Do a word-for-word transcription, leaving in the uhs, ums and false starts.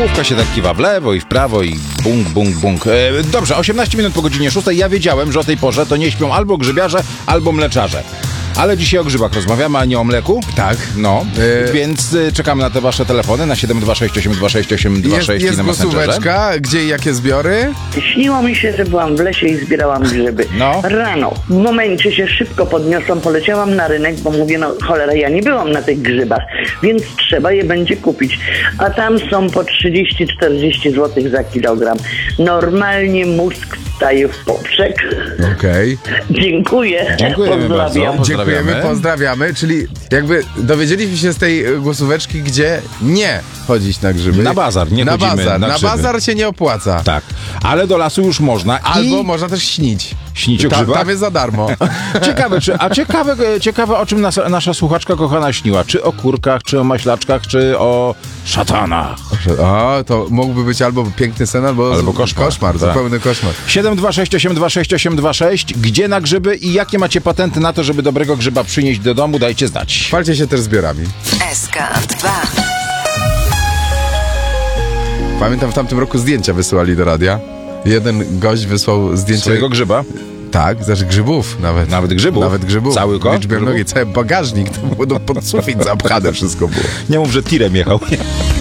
Główka się tak kiwa w lewo i w prawo i bung, bung, bung. E, dobrze, osiemnaście minut po godzinie szóstej. Ja wiedziałem, że o tej porze to nie śpią albo grzybiarze, albo mleczarze. Ale dzisiaj o grzybach rozmawiamy, a nie o mleku. Tak. No, yy. więc y, czekamy na te wasze telefony na siedem dwa sześć osiem dwa sześć osiem dwa sześć jest, i na jest głosóweczka, gdzie i jakie zbiory? Śniło mi się, że byłam w lesie i zbierałam grzyby. No. Rano, w momencie się szybko podniosłam, poleciałam na rynek, bo mówię, no cholera, ja nie byłam na tych grzybach, więc trzeba je będzie kupić. A tam są po trzydzieści czterdzieści złotych za kilogram. Normalnie mózg staje w poprzek. Okej. Dziękuję. Dziękujemy Pozdrawiam. bardzo. Dziękujemy, pozdrawiamy. Czyli jakby dowiedzieliśmy się z tej głosóweczki, gdzie nie chodzić na grzyby. Na bazar, nie na chodzimy bazar. na Na grzyby. bazar się nie opłaca. Tak, ale do lasu już można. Albo i... można też śnić. Śnić o Ta, grzybach? tam jest za darmo. Ciekawe, czy, a ciekawe, ciekawe, o czym nasza, nasza słuchaczka kochana śniła. Czy o kurkach, czy o maślaczkach, czy o szatanach. O, to mógłby być albo piękny sen, albo, Albo koszmar. koszmar, Tak. zupełny koszmar. siedem dwa sześć osiem dwa sześć osiem dwa sześć. Gdzie na grzyby i jakie macie patenty na to, żeby dobrego grzyba przynieść do domu? Dajcie znać. Chwalcie się też zbiorami. S K dwa. Pamiętam, w tamtym roku zdjęcia wysyłali do radia. Jeden gość wysłał zdjęcie... Swojego grzyba? Tak, znaczy grzybów nawet. Nawet grzybów? Nawet grzybów. Cały kosz Liczbę grzybów? nogi, cały bagażnik, to było do pod sufit zapchane wszystko było. Nie mów, że tirem jechał.